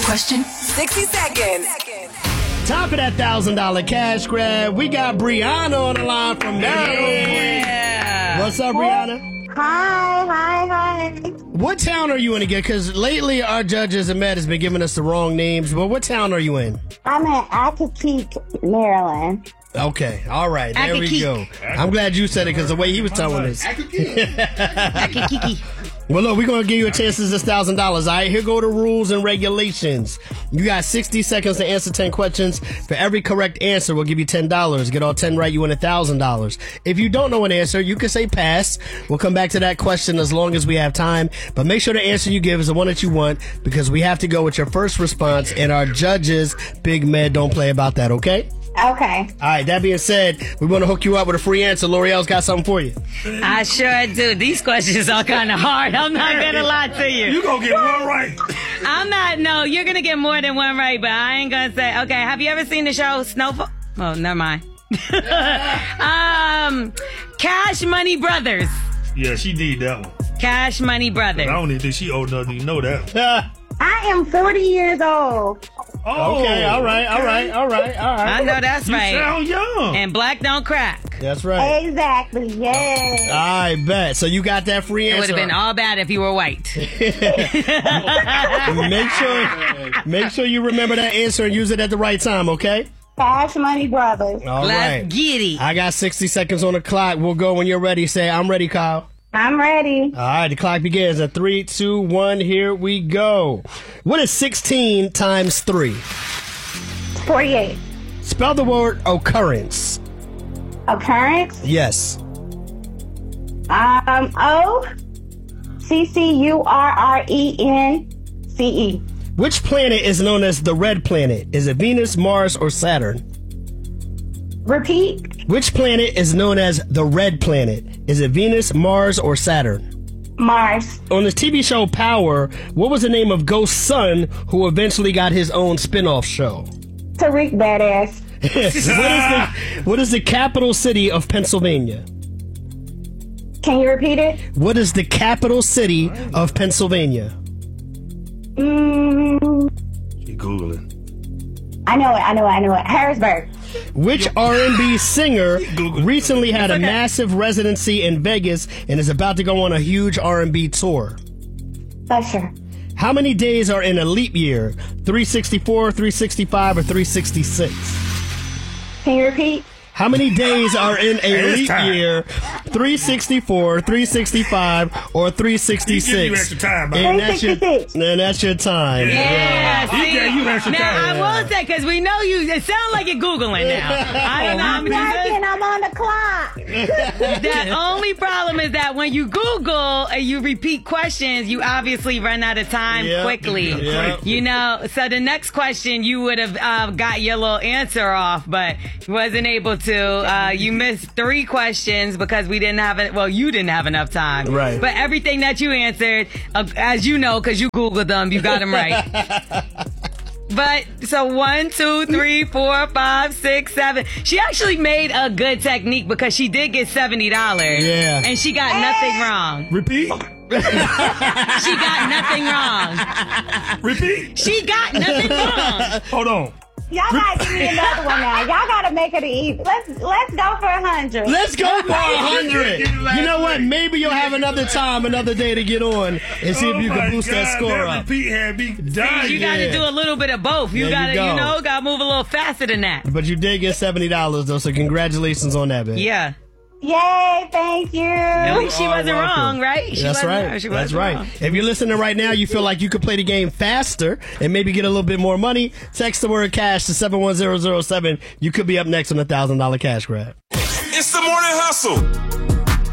question, 60 seconds. Top of that $1,000 cash grab, we got Brianna on the line from Maryland. Yeah. What's up, Brianna? Hi. What town are you in again? Because lately our judges and Matt has been giving us the wrong names. But what town are you in? I'm in Accokeek, Maryland. Okay, all right, there we go. I'm glad you said it because the way he was telling us. Well, look, we're going to give you a chance at this $1,000. All right, here go the rules and regulations. You got 60 seconds to answer 10 questions. For every correct answer, we'll give you $10. Get all 10 right, you win $1,000. If you don't know an answer, you can say pass. We'll come back to that question as long as we have time. But make sure the answer you give is the one that you want because we have to go with your first response. And our judges, Big Med, don't play about that, okay? Okay. All right, that being said, we want to hook you up with a free answer. L'Oreal's got something for you. I sure do. These questions are kind of hard. I'm not going to lie to you. You gonna get one right. No, you're going to get more than one right, but I ain't going to say. Okay, have you ever seen the show Snowfall? Oh, never mind. Cash Money Brothers. Yeah, she did that one. Cash Money Brothers. I don't even think she old enough to know that. I am 40 years old. Oh, Okay, all right. I know that's You right. sound young. And black don't crack. That's right. Exactly, yes. I bet. So you got that free It would answer. have been all bad if you were white. Make sure you remember that answer and use it at the right time, okay? Cash Money Brothers. All Let's right. get it. I got 60 seconds on the clock. We'll go when you're ready. Say, I'm ready, Kyle. I'm ready. All right, the clock begins at 3, 2, 1. Here we go. What is 16 times 3? 48. Spell the word occurrence. Occurrence. Yes. OCCURRENCE. Which planet is known as the red planet? Is it Venus, Mars, or Saturn? Repeat. Which planet is known as the red planet? Is it Venus, Mars, or Saturn? Mars. On the TV show Power, what was the name of Ghost's son who eventually got his own spin-off show? Tariq Badass. What is the capital city of Pennsylvania? Can you repeat it? What is the capital city of Pennsylvania? She Googling. I know it. Harrisburg. Which R&B singer recently had a massive residency in Vegas and is about to go on a huge R&B tour? Usher. How many days are in a leap year? 364, 365, or 366? Can you repeat? How many days are in a It's leap time. year? 364, 365, or 366? He gave you extra time, And man. that's your, 366. and that's your time. Yeah, He see? gave you extra Now, time. I will say, because we know you, it sounds like you're Googling now. I don't know how many Working, I'm on the clock. The only problem is that when you Google and you repeat questions, you obviously run out of time Yep. quickly. Yep. You know, so the next question you would have got your little answer off, but wasn't able to. You missed 3 questions because we didn't have it. Well, you didn't have enough time. Right. But everything that you answered, as you know, because you Googled them, you got them right. But so 1, 2, 3, 4, 5, 6, 7. She actually made a good technique because she did get $70. Yeah. And she got nothing wrong. Repeat. She got nothing wrong. Repeat. She got nothing wrong. Hold on. Y'all gotta give me another one now. Y'all gotta make it even. Let's go for 100. Let's go for 100. You know what? Maybe you'll have another time, another day to get on and see if you can boost that score up. Repeat had me dying. You got to do a little bit of both. You There got to, you go. got to move a little faster than that. But you did get $70 though, so congratulations on that, man. Yeah. Yay, thank you. At least she wasn't welcome. wrong, right? She That's wasn't right. wrong. She That's wasn't right. wrong. If you're listening right now, you feel like you could play the game faster and maybe get a little bit more money, text the word cash to 71007. You could be up next on a $1,000 cash grab. It's the morning hustle.